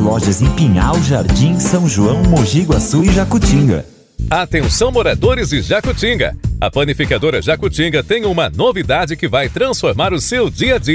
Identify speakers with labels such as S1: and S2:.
S1: lojas em Pinhal, Jardim, São João, Mogi Guaçu e Jacutinga.
S2: Atenção, moradores de Jacutinga! A Panificadora Jacutinga tem uma novidade que vai transformar o seu dia a dia.